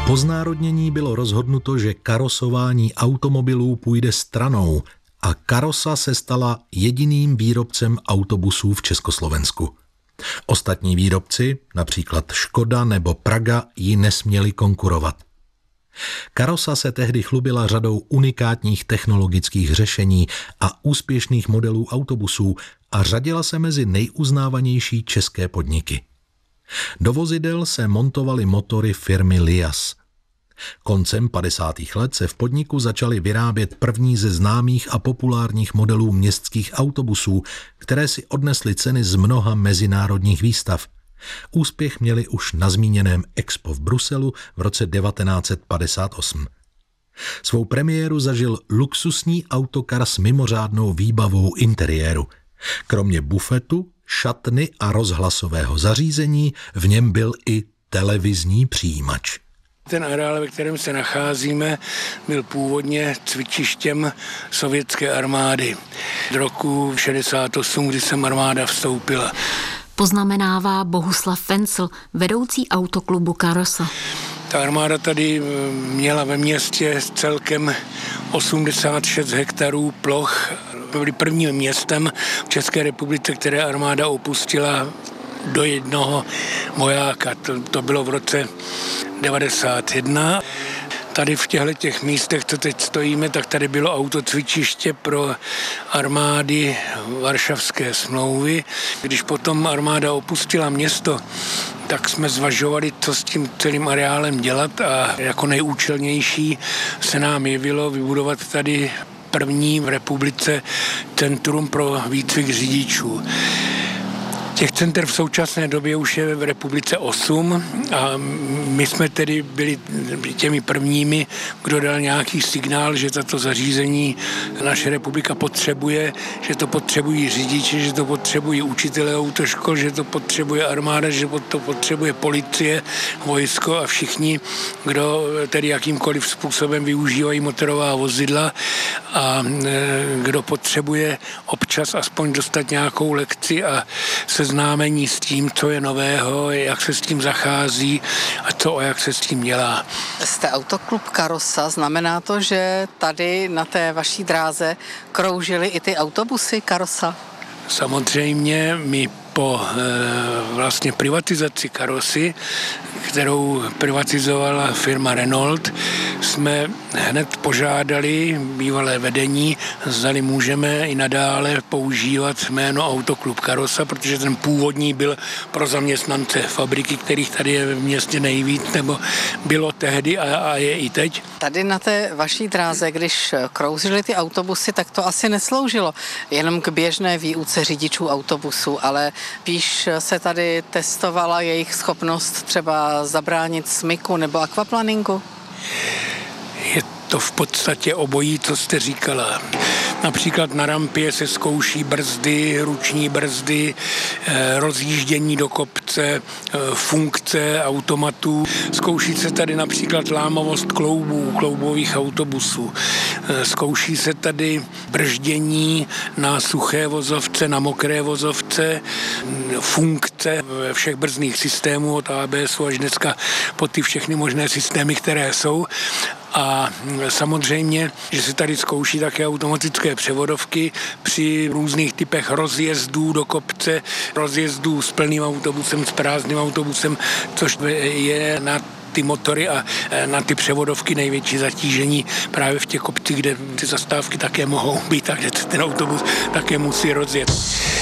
Po znárodnění bylo rozhodnuto, že karosování automobilů půjde stranou a Karosa se stala jediným výrobcem autobusů v Československu. Ostatní výrobci, například Škoda nebo Praga, ji nesměli konkurovat. Karosa se tehdy chlubila řadou unikátních technologických řešení a úspěšných modelů autobusů a řadila se mezi nejuznávanější české podniky. Do vozidel se montovaly motory firmy Lias. Koncem 50. let se v podniku začaly vyrábět první ze známých a populárních modelů městských autobusů, které si odnesly ceny z mnoha mezinárodních výstav. Úspěch měli už na zmíněném Expo v Bruselu v roce 1958. Svou premiéru zažil luxusní autokar s mimořádnou výbavou interiéru. Kromě bufetu, šatny a rozhlasového zařízení v něm byl i televizní přijímač. Ten areál, ve kterém se nacházíme, byl původně cvičištěm sovětské armády. Z roku 68, kdy sem armáda vstoupila. Poznamenává Bohuslav Fencl, vedoucí autoklubu Karosa. Ta armáda tady měla ve městě celkem 86 hektarů ploch. Byli prvním městem v České republice, které armáda opustila do jednoho vojáka. To bylo v roce 91. Tady v těchto místech, co teď stojíme, tak tady bylo autocvičiště pro armády Varšavské smlouvy. Když potom armáda opustila město, tak jsme zvažovali, co s tím celým areálem dělat a jako nejúčelnější se nám jevilo vybudovat tady první v republice centrum pro výcvik řidičů. Těch center v současné době už je v republice 8 a my jsme tedy byli těmi prvními, kdo dal nějaký signál, že tato zařízení naše republika potřebuje, že to potřebují řidiči, že to potřebují učitelé autoškol, že to potřebuje armáda, že to potřebuje policie, vojsko a všichni, kdo tedy jakýmkoliv způsobem využívají motorová vozidla a kdo potřebuje občas aspoň dostat nějakou lekci a seznámení s tím, co je nového, jak se s tím zachází a co a jak se s tím dělá. Jste autoklub Karosa, znamená to, že tady na té vaší dráze kroužily i ty autobusy Karosa? Samozřejmě my po vlastně privatizaci Karosy, kterou privatizovala firma Renault, jsme hned požádali bývalé vedení, zdali můžeme i nadále používat jméno Autoklub Karosa, protože ten původní byl pro zaměstnance fabriky, kterých tady je v městě nejvíc, nebo bylo tehdy a je i teď. Tady na té vaší dráze, když kroužily ty autobusy, tak to asi nesloužilo jenom k běžné výuce řidičů autobusů, ale spíš se tady testovala jejich schopnost třeba zabránit smyku nebo akvaplaningu? Je to v podstatě obojí, co jste říkala. Například na rampě se zkouší brzdy, ruční brzdy, rozjíždění do kopce, funkce automatů. Zkouší se tady například lámavost kloubových autobusů. Zkouší se tady brždění na suché vozovce, na mokré vozovce, funkce všech brzdných systémů od ABSu až dneska po ty všechny možné systémy, které jsou. A samozřejmě, že se tady zkouší také automatické převodovky při různých typech rozjezdů do kopce, rozjezdů s plným autobusem, s prázdným autobusem, což je na ty motory a na ty převodovky největší zatížení právě v těch kopcích, kde ty zastávky také mohou být, takže ten autobus také musí rozjet.